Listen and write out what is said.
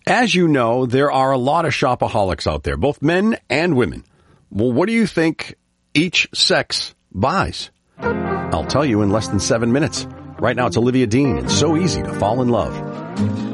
As you know, there are a lot of shopaholics out there, both men and women. Well, what do you think each sex buys? I'll tell you in less than 7 minutes. Right now, it's Olivia Dean. It's so easy to fall in love.